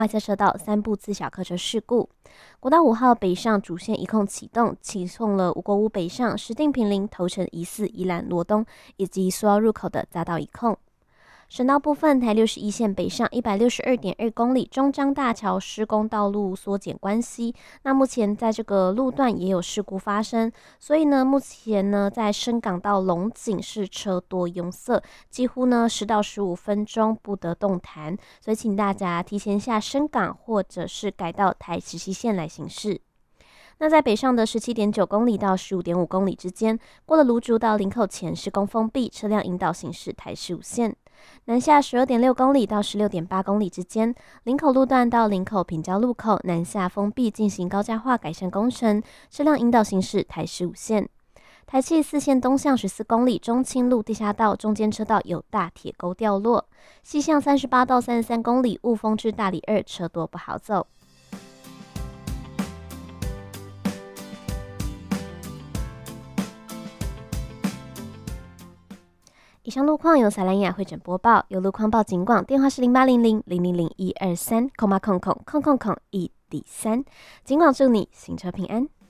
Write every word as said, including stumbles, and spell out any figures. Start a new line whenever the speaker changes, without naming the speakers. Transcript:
外侧车道三部自小客车事故。国道五号北上主线一控启动，启动了国五北上石碇坪林头城宜四宜兰罗东以及苏澳入口的匝道一控。省道部分，台六十一线北上一百六十二点二公里，中彰大桥施工道路缩减关系，那目前在这个路段也有事故发生，所以呢，目前呢在深港到龙井是车多拥塞，几乎呢十到十五分钟不得动弹，所以请大家提前下深港或者是改到台十七线来行驶。那在北上的十七点九公里到十五点五公里之间，过了芦竹到林口前施工封闭，车辆引导行驶台十五线。南下十二点六公里到十六点八公里之间，林口路段到林口平交路口南下封闭进行高架化改善工程，车辆引导行驶台十五线。台七四线东向十四公里，中清路地下道中间车道有大铁钩掉落；西向三十八到三十三公里，雾峰至大里二车多不好走。以上路况由撒兰雅会诊播报，有路况报警广，电话是零八零零零零零一二三，空八空空空空空一底三。警广祝你行车平安。